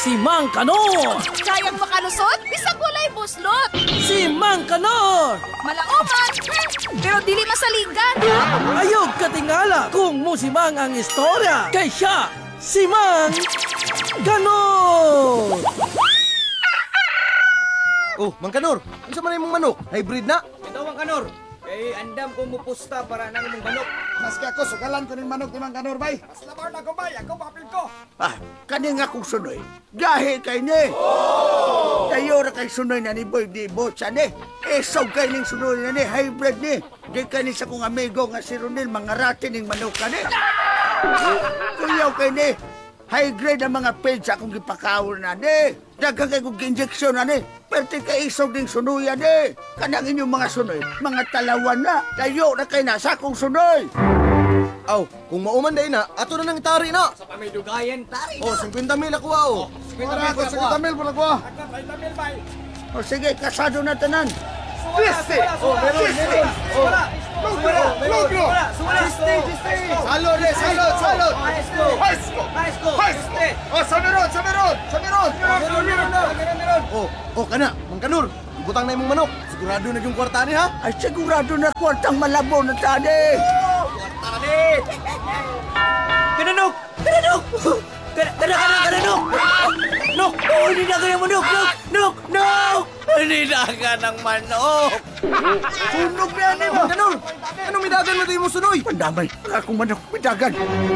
Si Mang Kanor! Kayang makalusot, bisag walay buslot. Si Mang Kanor! Malauman, pero dili masaligan. Ayog katingala kung musimang ang istorya. Kay siya, si Mang Kanor! Oh, Mang Kanor, ano sa manay mong manok? Hybrid na? Ito, Mang Kanor. Kay andam ko mupusta para nang mong manok. Maski ako, sugalan ko ng manok ni Mang Kanor, bay. Mas lamar na ko bay, ako papil ko. Kani nga kong sunoy. Gahe kay ni. Kayo na kay sunoy na ni Boy di Botsa ni. Esog kay ning sunoy na ni, hybrid ni. Di kani sa kong amigo nga si Ronil, mga rati ning manok ka ni. Kuyaw kay ni. High grade ang mga page akong gipakaon na ni. Daghang kay kong injection na ni. Perte kay isog ding sunoy ni. Kanang inyong mga sunoy, mga talawan na. Kayo na kay nasa akong sunoy. Aw, kung mauman day na, ato na nang tari na. Sa pamidugayan, tari. Oh, 50 mil ako oh. 50 Ako, sige tamil po na ko. Agna, 50 mil bay. O sige, kasado na tanan. Oh, meron. Wala. Logro! Salud, salud! Haisko. O, sa meron! Oh, kana, Mang Kanor. Ibutang na imong manok. Sigurado na yung kwarta ni ha? Ay, sigurado na kwartang malabo na tani. Kananok! Kananok! Nok! Oh, hindi na kaya manok! Nok! Hindi na ka ng manok! Sunog na yan, Mang Kanor, anong midagan mo tayo mo sunoy? Pandamay, akong manok pitagan.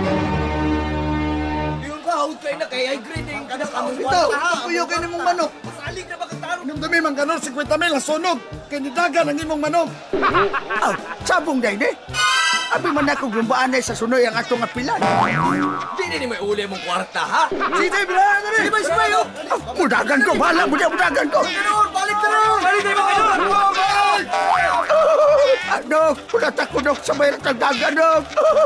Yung kahawd kayo na kay high grade yung kanakamong Ito, kuyo kayo nimong manok. Masalig na bakantaro. Nung dami mang ganon, 50 mil, sunog. Kinidagan ang imong manok. Aw, sabong day ni. Abi man ako gumbaan sa sunoy ang atong apilan. Di na ni may uli mong kwarta, ha? Sige, bilahan na rin. Sige ba, oh? Mudagan ko, bahala, mudagan ko. Kanor, balik na rin! Balik na yung Kanor! Ano, ulat ako dok sa mayroon ng dagan dok.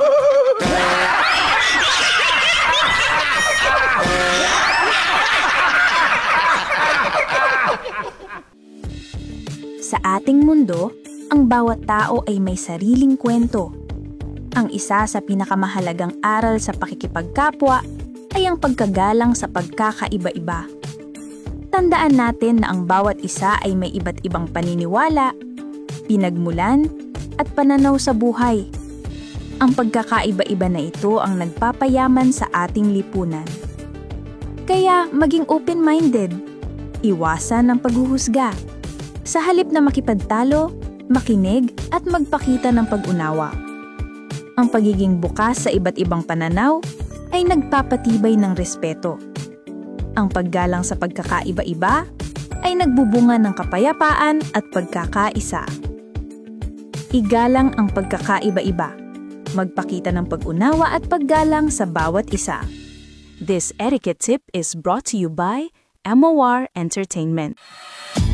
Sa ating mundo, ang bawat tao ay may sariling kwento. Ang isa sa pinakamahalagang aral sa pakikipagkapwa ay ang pagkagalang sa pagkakaiba-iba. Tandaan natin na ang bawat isa ay may iba't ibang paniniwala, pinagmulan, at pananaw sa buhay. Ang pagkakaiba-iba na ito ang nagpapayaman sa ating lipunan. Kaya maging open-minded, iwasan ang paghuhusga. Sa halip na makipagtalo, makinig at magpakita ng pag-unawa. Ang pagiging bukas sa iba't ibang pananaw ay nagpapatibay ng respeto. Ang paggalang sa pagkakaiba-iba ay nagbubunga ng kapayapaan at pagkakaisa. Igalang ang pagkakaiba-iba. Magpakita ng pag-unawa at paggalang sa bawat isa. This etiquette tip is brought to you by MOR Entertainment.